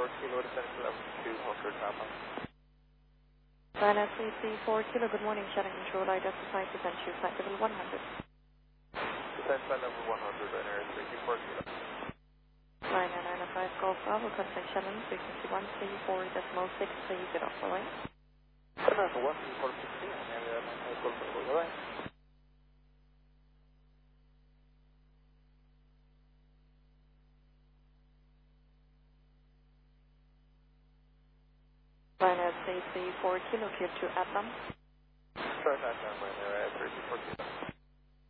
Kilo, descending level 2, Hotel Kappa. Liner 334 Kilo, good morning, Shannon Control, identify potential flight level 100. Descend flight level 100, Ryanair 334 Kilo. Liner 905 Golf Bravo, contact Shannon, frequency 134.630, alright? Ryanair 134.16, area 905 Golf Bravo, alright? Liner 334 Kilo, clear to Atom. Start that down, Ryanair 334 Kilo.